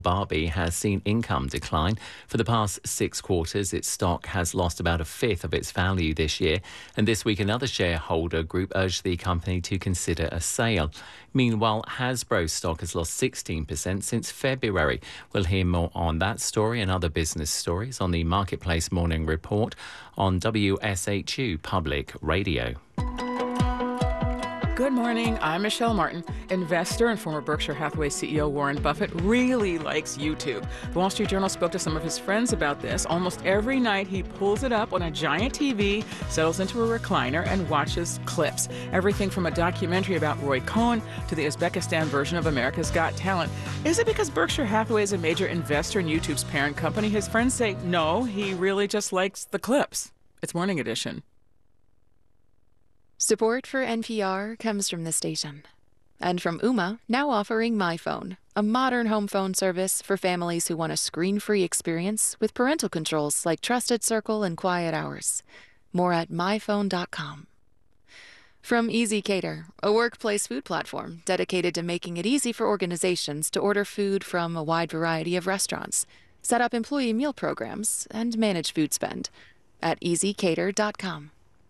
Barbie has seen income decline. For the past 6 quarters, its stock has lost about a fifth of its value this year. And this week, another shareholder group urged the company to consider a sale. Meanwhile, Hasbro's stock has lost 16% since February. We'll hear more on that story and other business stories on the Marketplace Morning Report on WSHU Public Radio. Good morning. I'm Michelle Martin. Investor and former Berkshire Hathaway CEO Warren Buffett really likes YouTube. The Wall Street Journal spoke to some of his friends about this. Almost every night he pulls it up on a giant TV, settles into a recliner, and watches clips. Everything from a documentary about Roy Cohn to the Uzbekistan version of America's Got Talent. Is it because Berkshire Hathaway is a major investor in YouTube's parent company? His friends say no, he really just likes the clips. It's Morning Edition. Support for NPR comes from the station. And from Ooma, now offering MyPhone, a modern home phone service for families who want a screen-free experience with parental controls like Trusted Circle and Quiet Hours. More at myphone.com. From ezCater, a workplace food platform dedicated to making it easy for organizations to order food from a wide variety of restaurants, set up employee meal programs, and manage food spend at ezCater.com.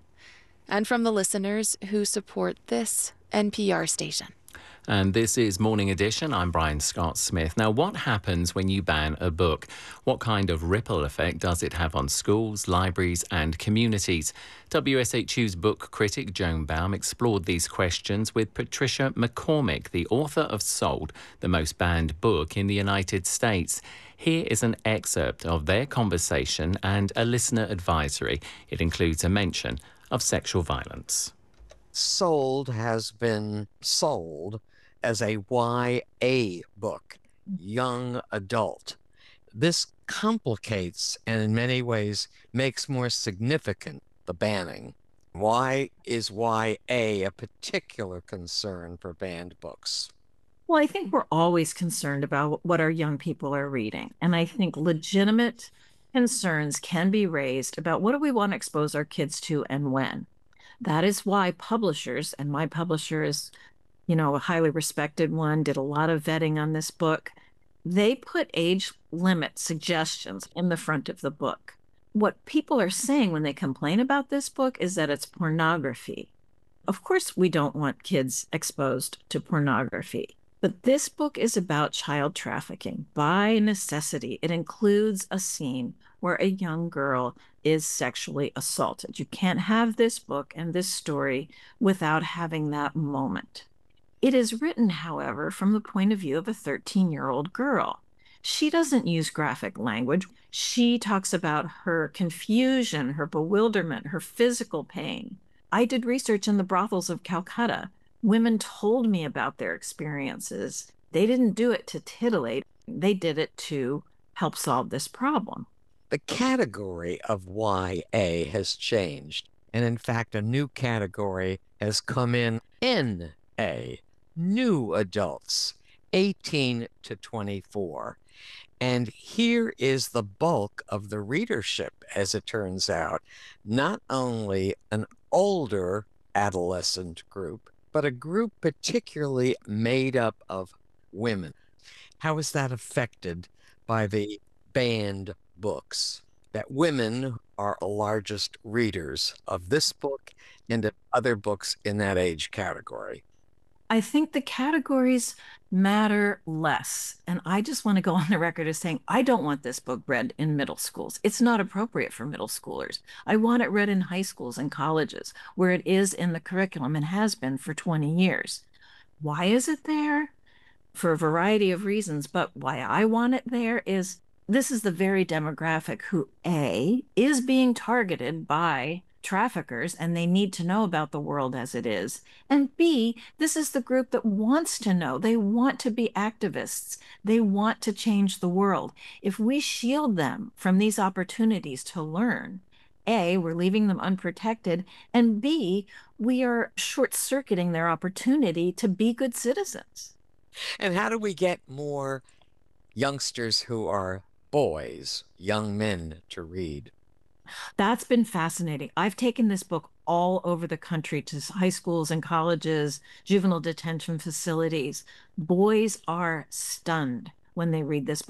And from the listeners who support this NPR station. And this is Morning Edition. I'm Brian Scott Smith. Now, what happens when you ban a book? What kind of ripple effect does it have on schools, libraries and communities? WSHU's book critic Joan Baum explored these questions with Patricia McCormick, the author of Sold, the most banned book in the United States. Here is an excerpt of their conversation and a listener advisory. It includes a mention of sexual violence. Sold has been sold as a YA book, young adult. This complicates and in many ways makes more significant the banning. Why is YA a particular concern for banned books? Well, I think we're always concerned about what our young people are reading. And I think legitimate concerns can be raised about what do we want to expose our kids to and when. That is why publishers, and my publisher is, a highly respected one, did a lot of vetting on this book. They put age limit suggestions in the front of the book. What people are saying when they complain about this book is that it's pornography. Of course, we don't want kids exposed to pornography. But this book is about child trafficking by necessity. It includes a scene where a young girl is sexually assaulted. You can't have this book and this story without having that moment. It is written, however, from the point of view of a 13-year-old girl. She doesn't use graphic language. She talks about her confusion, her bewilderment, her physical pain. I did research in the brothels of Calcutta. Women told me about their experiences. They didn't do it to titillate. They did it to help solve this problem. The category of YA has changed. And in fact, a new category has come in NA, new adults, 18 to 24. And here is the bulk of the readership, as it turns out, not only an older adolescent group, but a group particularly made up of women. How is that affected by the banned books? That women are the largest readers of this book and of other books in that age category. I think the categories matter less. And I just want to go on the record as saying, I don't want this book read in middle schools. It's not appropriate for middle schoolers. I want it read in high schools and colleges, where it is in the curriculum and has been for 20 years. Why is it there? For a variety of reasons, but why I want it there is this is the very demographic who, A, is being targeted by traffickers, and they need to know about the world as it is. And B, this is the group that wants to know. They want to be activists. They want to change the world. If we shield them from these opportunities to learn, A, we're leaving them unprotected, and B, we are short-circuiting their opportunity to be good citizens. And how do we get more youngsters who are boys, young men, to read? That's been fascinating. I've taken this book all over the country to high schools and colleges, juvenile detention facilities. Boys are stunned when they read this